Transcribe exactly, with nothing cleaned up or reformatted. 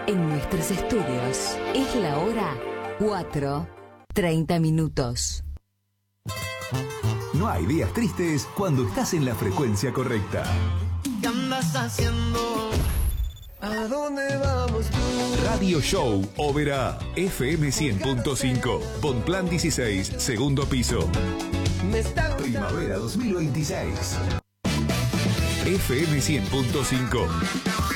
En nuestros estudios es la hora cuatro, treinta minutos. No hay días tristes cuando estás en la frecuencia correcta. ¿Qué andas haciendo? ¿A dónde vamos tú? Radio Show Oberá, F M cien punto cinco, Bonplan dieciséis, segundo piso. Me está Primavera dos mil veintiséis. F M cien punto cinco.